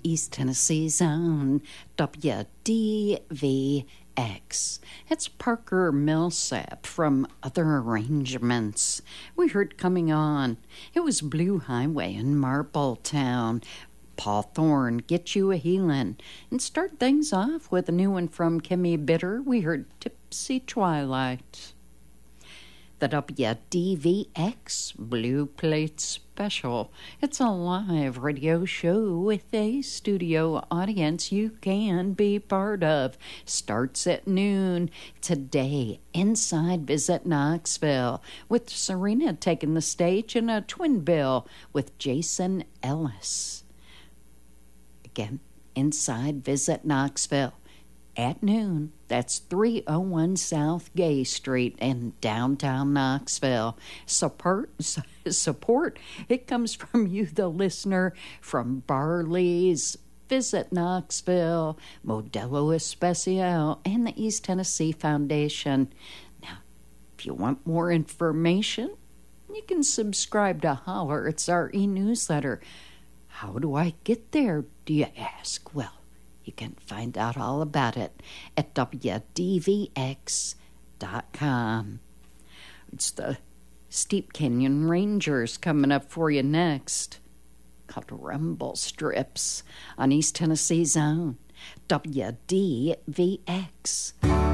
East Tennessee Zone, WDVX. It's Parker Millsap from Other Arrangements. We heard Coming On. It was Blue Highway in Marbletown. Paul Thorne, Get You a Healin'. And start things off with a new one from Kimmy Bitter. We heard Tipsy Twilight. The WDVX Blue Plate Special. It's a live radio show with a studio audience you can be part of. Starts at noon today inside Visit Knoxville with Serena taking the stage in a twin bill with Jason Ellis. Again, inside Visit Knoxville. At noon, that's 301 South Gay Street in downtown Knoxville. Support, it comes from you, the listener, from Barley's, Visit Knoxville, Modelo Especial, and the East Tennessee Foundation. Now, if you want more information, you can subscribe to Holler. It's our e-newsletter. How do I get there, do you ask? Well, you can find out all about it at WDVX.com. It's the Steep Canyon Rangers coming up for you next. Called Rumble Strips on East Tennessee Zone. WDVX.